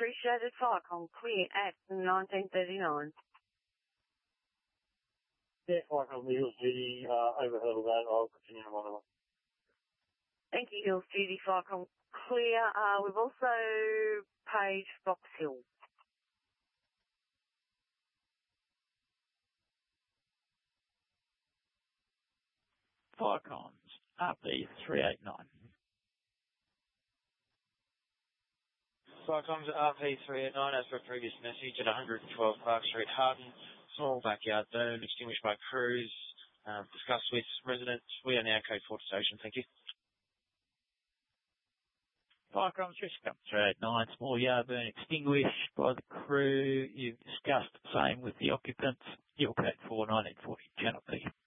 appreciated. Firecom clear at 1939. Yeah, Firecom, the Hills Duty, overhurdle that. I'll continue on one. Thank you, Hills Duty. Firecom clear. We've also paged Fox Hill. Firecom's RP389. Firecom's RP389, as per previous message, at 112 Park Street, Harden. Small backyard burn, extinguished by crews. Discussed with residents. We are now code 4 to station. Thank you. Firecom's Risk 389, small yard burn extinguished by the crew. You've discussed the same with the occupants. Your code 4, 1940, Channel P.